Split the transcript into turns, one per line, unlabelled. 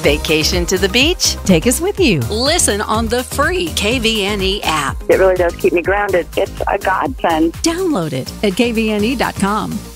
Vacation to the beach? Take us with you. Listen on the free KVNE app.
It really does keep me grounded. It's a godsend.
Download it at kvne.com.